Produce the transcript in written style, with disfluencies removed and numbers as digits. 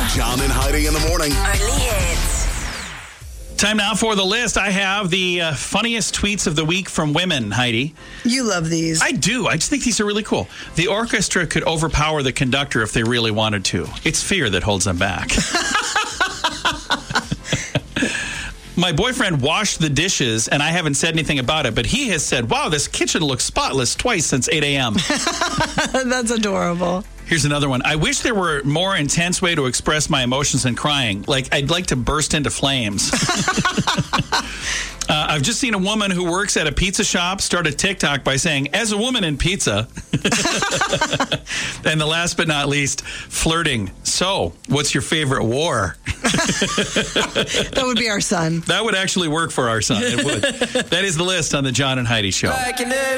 John and Heidi in the morning. Only hits. Time now for the list. I have the funniest tweets of the week from women, Heidi. You love these. I do. I just think these are really cool. The orchestra could overpower the conductor if they really wanted to. It's fear that holds them back. My boyfriend washed the dishes, and I haven't said anything about it, but he has said, wow, this kitchen looks spotless twice since 8 a.m. That's adorable. Here's another one. I wish there were a more intense way to express my emotions than crying. Like, I'd like to burst into flames. I've just seen a woman who works at a pizza shop start a TikTok by saying, as a woman in pizza. And the last but not least, flirting. So, what's your favorite war? That would be our son. That would actually work for our son. It would. That is the list on the John and Heidi Show.